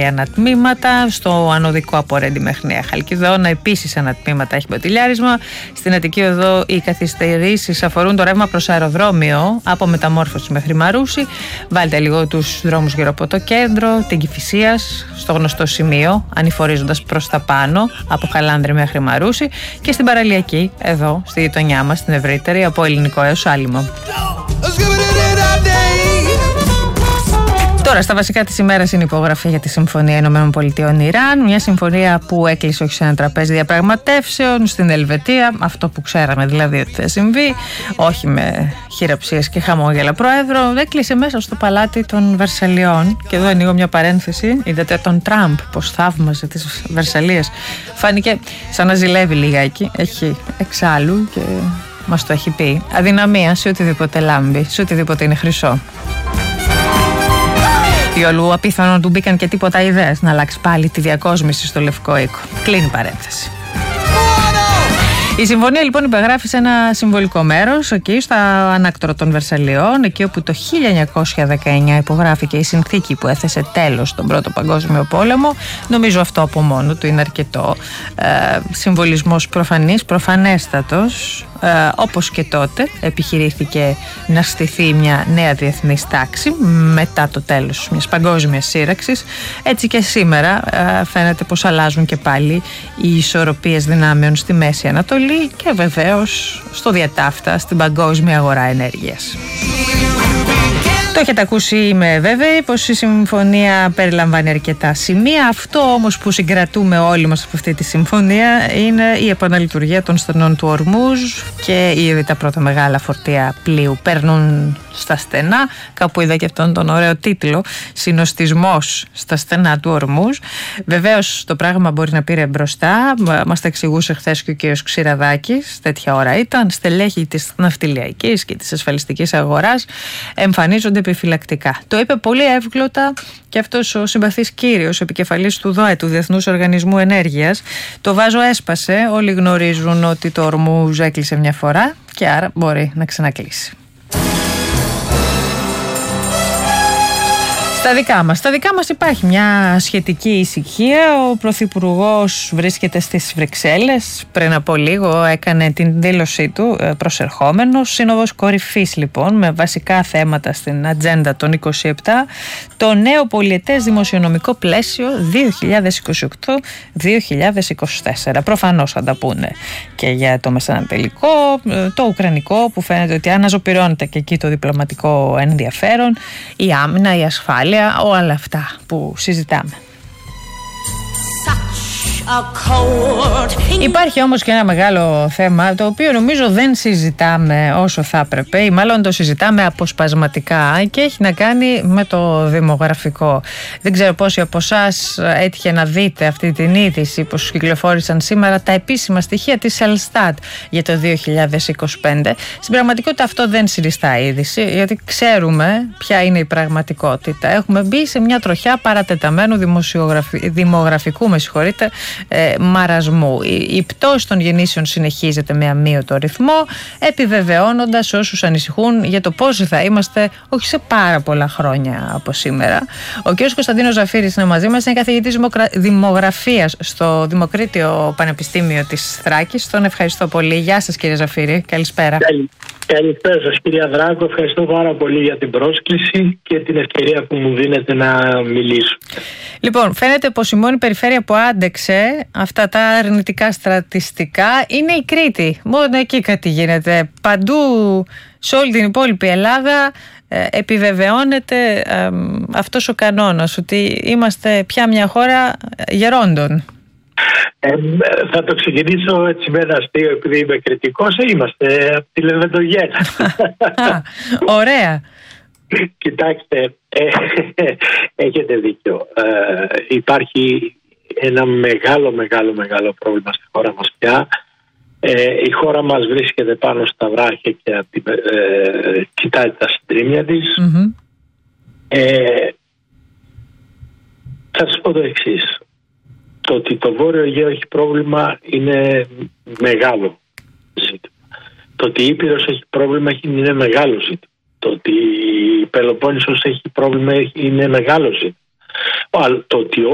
ανατμήματα. Στο ανωδικό από Ρέντι μέχρι Νέα Χαλκιδόνα επίσης ανατμήματα έχει μποτιλιάρισμα. Στην Αττική Οδό οι καθυστερήσεις αφορούν το ρεύμα προς αεροδρόμιο από Μεταμόρφωση μέχρι Μαρούσι. Βάλτε λίγο τους δρόμους γύρω από το κέντρο, την Κηφισίας, στο γνωστό σημείο, ανηφορίζοντας προς τα πάνω από Χαλάνδρη μέχρι Μαρούσι, και στην παραλιακή, εδώ στη γειτονιά μας, στην ευρύτερη, από Ελληνικό έως Άλυμο. Τώρα, στα βασικά της ημέρας είναι η υπογραφή για τη Συμφωνία ΗΠΑ-Ιράν. Μια συμφωνία που έκλεισε όχι σε ένα τραπέζι διαπραγματεύσεων στην Ελβετία, αυτό που ξέραμε δηλαδή ότι θα συμβεί, όχι με χειραψίες και χαμόγελα Προέδρο, έκλεισε μέσα στο παλάτι των Βερσαλιών. Και εδώ ανοίγω μια παρένθεση. Είδατε τον Τραμπ πως θαύμαζε τις Βερσαλίες? Φάνηκε σαν να ζηλεύει λιγάκι. Έχει εξάλλου και μας το έχει πει. Αδυναμία σε οτιδήποτε λάμπει, σε οτιδήποτε είναι χρυσό. Διόλου απίθανο του μπήκαν και τίποτα ιδέες να αλλάξει πάλι τη διακόσμηση στο Λευκό Οίκο. Κλείνει παρένθεση. Η συμφωνία λοιπόν υπεγράφει σε ένα συμβολικό μέρος, εκεί στα ανάκτορα των Βερσαλιών, εκεί όπου το 1919 υπογράφηκε η συνθήκη που έθεσε τέλος στον Πρώτο Παγκόσμιο Πόλεμο. Νομίζω αυτό από μόνο του είναι αρκετό. Συμβολισμός προφανέστατος. Όπως και τότε επιχειρήθηκε να στηθεί μια νέα διεθνής τάξη μετά το τέλος μιας παγκόσμιας σύραξης. Έτσι και σήμερα φαίνεται πως αλλάζουν και πάλι οι ισορροπίες δυνάμεων στη Μέση Ανατολή και βεβαίως στο διατάφτα στην παγκόσμια αγορά ενέργειας. Το έχετε ακούσει, είμαι βέβαιη, πως η συμφωνία περιλαμβάνει αρκετά σημεία. Αυτό όμως που συγκρατούμε όλοι μας από αυτή τη συμφωνία είναι η επαναλειτουργία των στενών του Ορμούζ, και ήδη τα πρώτα μεγάλα φορτία πλοίου παίρνουν στα στενά. Κάπου είδα και αυτόν τον ωραίο τίτλο, «Συνοστισμός στα στενά του Ορμούζ». Βεβαίως το πράγμα μπορεί να πήρε μπροστά. Μας τα εξηγούσε χθες και ο κύριος Ξηραδάκης, τέτοια ώρα ήταν. Στελέχη της ναυτιλιακής και της ασφαλιστικής αγοράς εμφανίζονται επιφυλακτικά. Το είπε πολύ εύγλωτα και αυτός ο συμπαθής κύριος, επικεφαλής του ΔΟΕ, του Διεθνούς Οργανισμού Ενέργειας. Το βάζο έσπασε. Όλοι γνωρίζουν ότι το Ορμούζ έκλεισε μια φορά και άρα μπορεί να ξανακλείσει. Στα δικά μας υπάρχει μια σχετική ησυχία. Ο Πρωθυπουργός βρίσκεται στις Βρυξέλλες. Πριν από λίγο έκανε την δήλωσή του προσερχόμενος. Σύνοδος κορυφής λοιπόν, με βασικά θέματα στην ατζέντα των 27. Το νέο πολιετές δημοσιονομικό πλαίσιο 2028-2024. Προφανώς θα τα πούνε και για το μεσανατολικό, το ουκρανικό που φαίνεται ότι αναζωπυρώνεται και εκεί το διπλωματικό ενδιαφέρον, η άμυνα, η ασφάλεια, όλα αυτά που συζητάμε. Υπάρχει όμως και ένα μεγάλο θέμα, το οποίο νομίζω δεν συζητάμε όσο θα έπρεπε, ή μάλλον το συζητάμε αποσπασματικά, και έχει να κάνει με το δημογραφικό. Δεν ξέρω πόσοι από εσάς έτυχε να δείτε αυτή την είδηση, πως κυκλοφόρησαν σήμερα τα επίσημα στοιχεία της Ελστάτ για το 2025. Στην πραγματικότητα αυτό δεν συνιστά είδηση, γιατί ξέρουμε ποια είναι η πραγματικότητα. Έχουμε μπει σε μια τροχιά παρατεταμένου δημογραφικού, μαρασμού. Η πτώση των γεννήσεων συνεχίζεται με αμύωτο ρυθμό, επιβεβαιώνοντας όσους ανησυχούν για το πόσοι θα είμαστε όχι σε πάρα πολλά χρόνια από σήμερα. Ο κ. Κωνσταντίνος Ζαφύρης είναι μαζί μας, είναι καθηγητής δημογραφίας στο Δημοκρίτιο Πανεπιστήμιο της Θράκης. Τον ευχαριστώ πολύ. Γεια σας κύριε Ζαφύρη, καλησπέρα. Καλησπέρα σας κυρία Δράκο, ευχαριστώ πάρα πολύ για την πρόσκληση και την ευκαιρία που μου δίνετε να μιλήσω. Λοιπόν, φαίνεται πως η μόνη περιφέρεια που άντεξε αυτά τα αρνητικά στατιστικά είναι η Κρήτη. Μόνο εκεί κάτι γίνεται. Παντού σε όλη την υπόλοιπη Ελλάδα επιβεβαιώνεται αυτός ο κανόνας, ότι είμαστε πια μια χώρα γερόντων. Θα το ξεκινήσω έτσι με ένα αστείο, επειδή είμαι κριτικός. Είμαστε από τη Λεβεντογένα. Ωραία. Κοιτάξτε, έχετε δίκιο. Υπάρχει ένα μεγάλο πρόβλημα στη χώρα μας πια. Η χώρα μας βρίσκεται πάνω στα βράχια και κοιτάει τα συντρίμμια της. Θα σας πω το εξής. Το ότι το Βόρειο Αιγαίο έχει πρόβλημα είναι μεγάλο ζήτημα. Το ότι η Ήπειρος έχει πρόβλημα είναι μεγάλο ζήτημα. Το ότι η Πελοπόννησος έχει πρόβλημα είναι μεγάλο ζήτημα. Το ότι